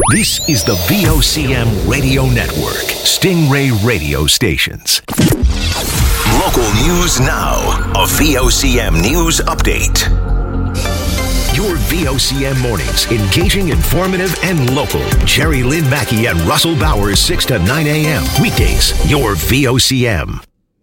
This is the VOCM Radio Network, Stingray Radio Stations. Local news now. A VOCM news update. Your VOCM mornings, engaging, informative, and local. Jerry Lynn Mackey and Russell Bowers, 6 to 9 a.m. Weekdays, your VOCM.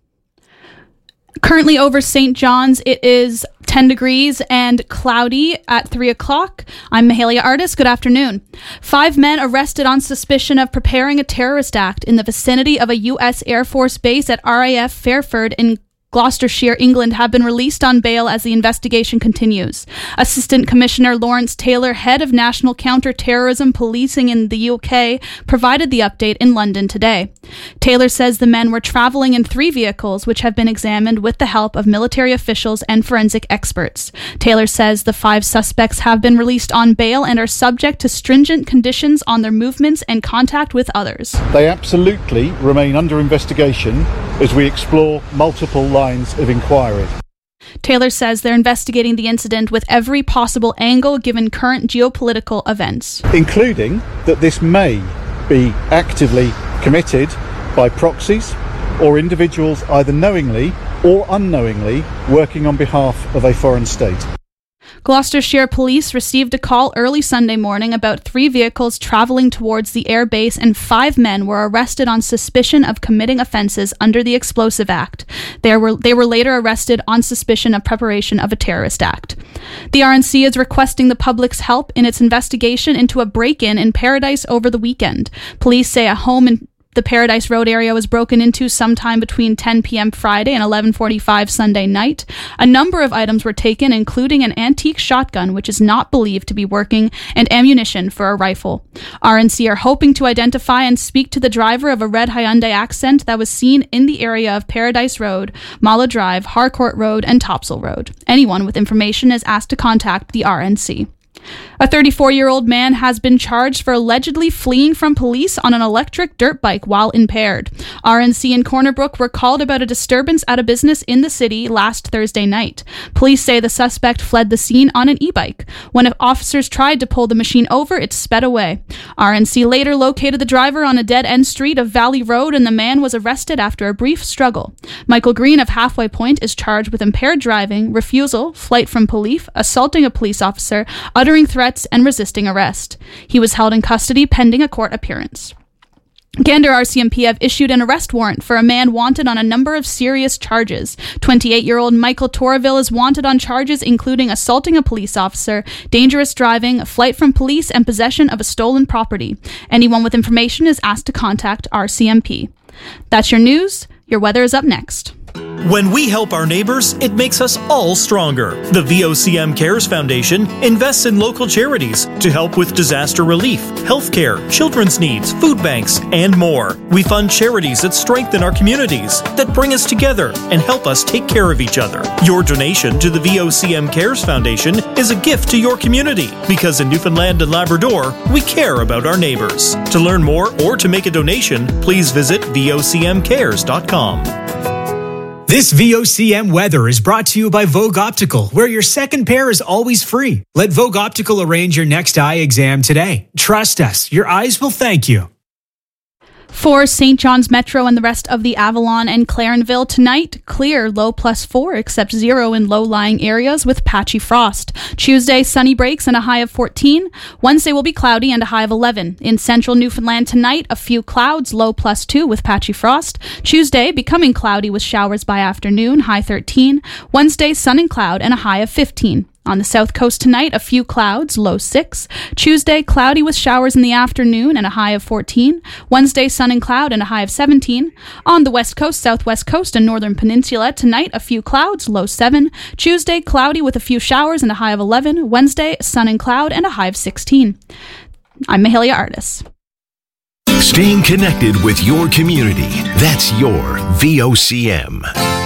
Currently over St. John's, it is 10 degrees and cloudy at 3 o'clock. I'm Mahalia Artis. Good afternoon. 5 men arrested on suspicion of preparing a terrorist act in the vicinity of a U.S. Air Force base at RAF Fairford in Gloucestershire, England, have been released on bail as the investigation continues. Assistant Commissioner Lawrence Taylor, head of National Counter-Terrorism Policing in the UK, provided the update in London today. Taylor says the men were travelling in 3 vehicles, which have been examined with the help of military officials and forensic experts. Taylor says the 5 suspects have been released on bail and are subject to stringent conditions on their movements and contact with others. They absolutely remain under investigation as we explore multiple lines of inquiry. Taylor says they're investigating the incident with every possible angle given current geopolitical events, including that this may be actively committed by proxies or individuals either knowingly or unknowingly working on behalf of a foreign state. Gloucestershire Police received a call early Sunday morning about 3 vehicles travelling towards the air base, and 5 men were arrested on suspicion of committing offences under the Explosive Act. They were later arrested on suspicion of preparation of a terrorist act. The RNC is requesting the public's help in its investigation into a break-in in Paradise over the weekend. Police say a home in the Paradise Road area was broken into sometime between 10 p.m. Friday and 11:45 Sunday night. A number of items were taken, including an antique shotgun, which is not believed to be working, and ammunition for a rifle. RNC are hoping to identify and speak to the driver of a red Hyundai Accent that was seen in the area of Paradise Road, Mala Drive, Harcourt Road, and Topsail Road. Anyone with information is asked to contact the RNC. A 34-year-old man has been charged for allegedly fleeing from police on an electric dirt bike while impaired. RNC and Corner Brook were called about a disturbance at a business in the city last Thursday night. Police say the suspect fled the scene on an e-bike. When officers tried to pull the machine over, it sped away. RNC later located the driver on a dead-end street of Valley Road, and the man was arrested after a brief struggle. Michael Green of Halfway Point is charged with impaired driving, refusal, flight from police, assaulting a police officer, uttering threats, and resisting arrest. He was held in custody pending a court appearance. Gander RCMP have issued an arrest warrant for a man wanted on a number of serious charges. 28-year-old Michael Torville is wanted on charges including assaulting a police officer, dangerous driving, a flight from police, and possession of a stolen property. Anyone with information is asked to contact RCMP. That's your news. Your weather is up next. When we help our neighbors, it makes us all stronger. The VOCM Cares Foundation invests in local charities to help with disaster relief, healthcare, children's needs, food banks, and more. We fund charities that strengthen our communities, that bring us together and help us take care of each other. Your donation to the VOCM Cares Foundation is a gift to your community, because in Newfoundland and Labrador, we care about our neighbors. To learn more or to make a donation, please visit vocmcares.com. This VOCM weather is brought to you by Vogue Optical, where your second pair is always free. Let Vogue Optical arrange your next eye exam today. Trust us, your eyes will thank you. For St. John's Metro and the rest of the Avalon and Clarenville tonight, clear, low +4, except 0 in low-lying areas with patchy frost. Tuesday, sunny breaks and a high of 14. Wednesday will be cloudy and a high of 11. In central Newfoundland tonight, a few clouds, low +2 with patchy frost. Tuesday, becoming cloudy with showers by afternoon, high 13. Wednesday, sun and cloud and a high of 15. On the south coast tonight, a few clouds, low 6. Tuesday, cloudy with showers in the afternoon and a high of 14. Wednesday, sun and cloud and a high of 17. On the west coast, southwest coast, and northern peninsula, tonight, a few clouds, low 7. Tuesday, cloudy with a few showers and a high of 11. Wednesday, sun and cloud and a high of 16. I'm Mahalia Artis. Staying connected with your community. That's your VOCM.